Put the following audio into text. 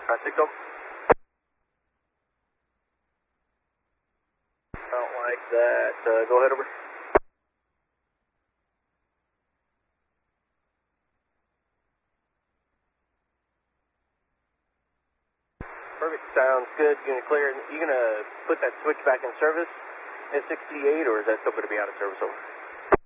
6 over. Don't like that. Go ahead, over. Perfect. Sounds good. Unit clear. You going to put that switch back in service at 68, or is that still going to be out of service? Over.